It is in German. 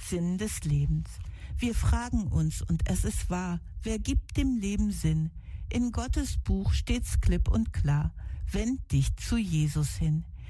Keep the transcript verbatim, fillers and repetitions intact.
Sinn des Lebens. Wir fragen uns, und es ist wahr, wer gibt dem Leben Sinn? In Gottes Buch steht's klipp und klar, wend dich zu Jesus hin.